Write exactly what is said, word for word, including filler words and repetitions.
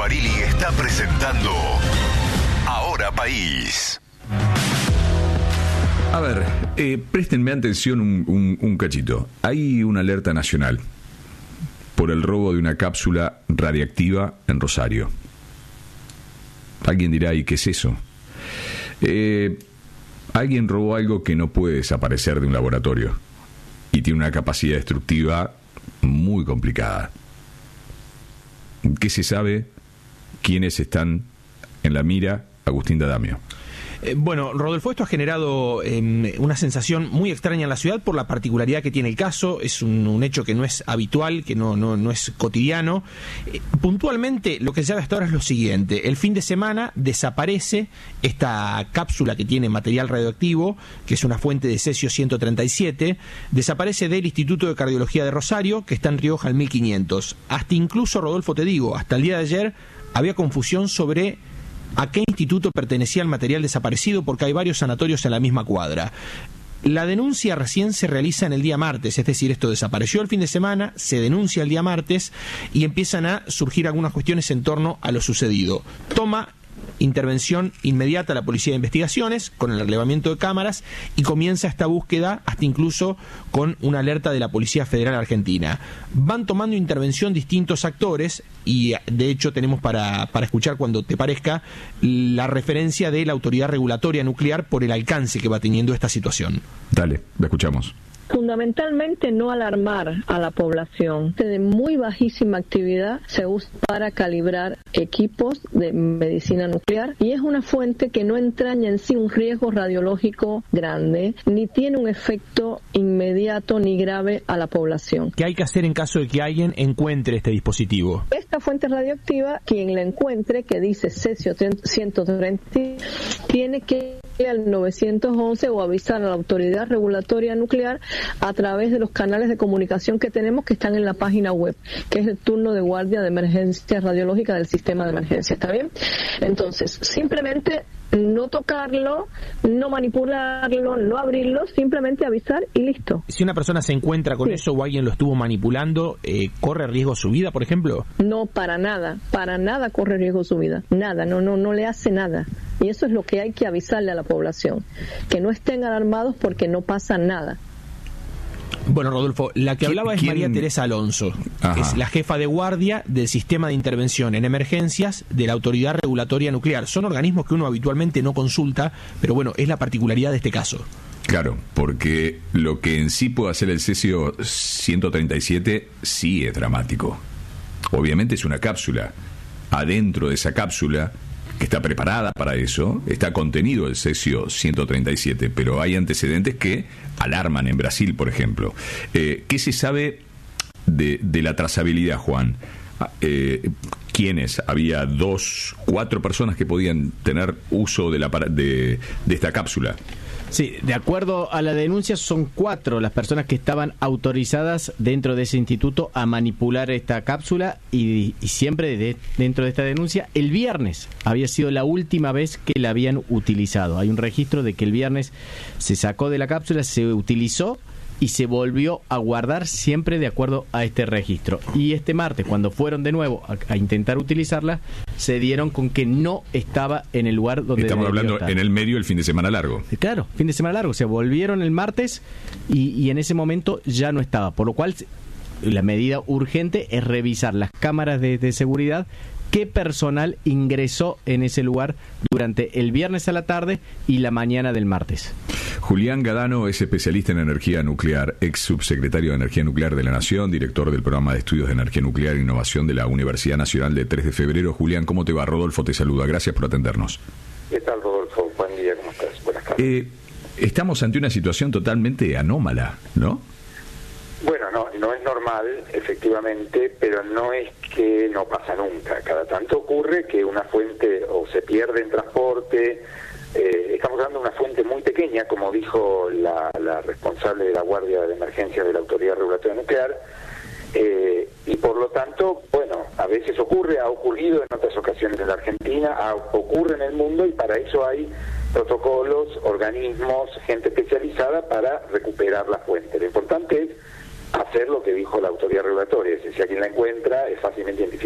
Barili está presentando Ahora País. A ver, eh, préstenme atención un, un, un cachito. Hay una alerta nacional por el robo de una cápsula radiactiva en Rosario. Alguien dirá, ¿y qué es eso? Eh, alguien robó algo que no puede desaparecer de un laboratorio y tiene una capacidad destructiva muy complicada. ¿Qué se sabe? ¿Quiénes están en la mira? Agustín D'Adamio. Eh, bueno, Rodolfo, esto ha generado eh, una sensación muy extraña en la ciudad por la particularidad que tiene el caso. Es un, un hecho que no es habitual, que no, no, no es cotidiano. Eh, puntualmente, lo que se sabe hasta ahora es lo siguiente. El fin de semana desaparece esta cápsula que tiene material radioactivo, que es una fuente de cesio ciento treinta y siete, desaparece del Instituto de Cardiología de Rosario, que está en Rioja al mil quinientos. Hasta incluso, Rodolfo, te digo, hasta el día de ayer había confusión sobre a qué instituto pertenecía el material desaparecido, porque hay varios sanatorios en la misma cuadra. La denuncia recién se realiza en el día martes, es decir, esto desapareció el fin de semana, se denuncia el día martes y empiezan a surgir algunas cuestiones en torno a lo sucedido. Toma intervención inmediata la Policía de Investigaciones con el relevamiento de cámaras y comienza esta búsqueda hasta incluso con una alerta de la Policía Federal Argentina. Van tomando intervención distintos actores y de hecho tenemos para, para escuchar cuando te parezca la referencia de la Autoridad Regulatoria Nuclear por el alcance que va teniendo esta situación. Dale, la escuchamos. Fundamentalmente no alarmar a la población. De muy bajísima actividad se usa para calibrar equipos de medicina nuclear y es una fuente que no entraña en sí un riesgo radiológico grande ni tiene un efecto inmediato ni grave a la población. ¿Qué hay que hacer en caso de que alguien encuentre este dispositivo? Esta fuente radioactiva, quien la encuentre, que dice cesio ciento treinta, tiene que ir al nueve once o avisar a la Autoridad Regulatoria Nuclear a través de los canales de comunicación que tenemos, que están en la página web, que es el turno de guardia de emergencia radiológica del sistema de emergencia. ¿Está bien? Entonces, simplemente no tocarlo, no manipularlo, no abrirlo, simplemente avisar y listo. Si una persona se encuentra con sí. eso o alguien lo estuvo manipulando, eh, ¿corre riesgo su vida, por ejemplo? No, para nada, para nada corre riesgo su vida, nada, no, no, no le hace nada. Y eso es lo que hay que avisarle a la población, que no estén alarmados porque no pasa nada. Bueno, Rodolfo, la que hablaba es María Teresa Alonso, que es la jefa de guardia del Sistema de Intervención en Emergencias de la Autoridad Regulatoria Nuclear. Son organismos que uno habitualmente no consulta, pero bueno, es la particularidad de este caso. Claro, porque lo que en sí puede hacer el cesio ciento treinta y siete sí es dramático. Obviamente es una cápsula. Adentro de esa cápsula, que está preparada para eso, está contenido el cesio ciento treinta y siete, pero hay antecedentes que alarman en Brasil, por ejemplo. Eh, ¿Qué se sabe de, de la trazabilidad, Juan? Eh, ¿Quiénes? Había dos, cuatro personas que podían tener uso de, la, de, de esta cápsula. Sí, de acuerdo a la denuncia son cuatro las personas que estaban autorizadas dentro de ese instituto a manipular esta cápsula y, y siempre de, dentro de esta denuncia el viernes había sido la última vez que la habían utilizado. Hay un registro de que el viernes se sacó de la cápsula, se utilizó y se volvió a guardar siempre de acuerdo a este registro. Y este martes, cuando fueron de nuevo a, a intentar utilizarla, se dieron con que no estaba en el lugar donde estamos hablando estar. En el medio del fin de semana largo. Claro, fin de semana largo. Se volvieron el martes y, y en ese momento ya no estaba. Por lo cual, la medida urgente es revisar las cámaras de, de seguridad, qué personal ingresó en ese lugar durante el viernes a la tarde y la mañana del martes. Julián Gadano es especialista en energía nuclear, ex subsecretario de Energía Nuclear de la Nación, director del programa de estudios de energía nuclear e innovación de la Universidad Nacional de tres de febrero. Julián, ¿cómo te va? Rodolfo te saluda. Gracias por atendernos. ¿Qué tal, Rodolfo? Buen día, ¿cómo estás? Buenas tardes. Eh, estamos ante una situación totalmente anómala, ¿no? Bueno, no, no es normal, efectivamente, pero no es que no pasa nunca. Cada tanto ocurre que una fuente o se pierde en transporte. Eh, estamos hablando de una fuente muy pequeña, como dijo la, la responsable de la Guardia de Emergencia de la Autoridad Regulatoria Nuclear, eh, y por lo tanto, bueno, a veces ocurre, ha ocurrido en otras ocasiones en la Argentina, ha, ocurre en el mundo, y para eso hay protocolos, organismos, gente especializada para recuperar la fuente. Lo importante es hacer lo que dijo la Autoridad Regulatoria, es decir, si alguien la encuentra, es fácilmente identificable.